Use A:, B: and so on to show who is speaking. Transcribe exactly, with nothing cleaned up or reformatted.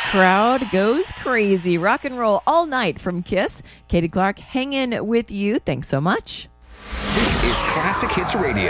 A: Crowd goes crazy. Rock and roll all night from Kiss. Katie Clark hanging with you. Thanks so much.
B: This is Classic Hits Radio.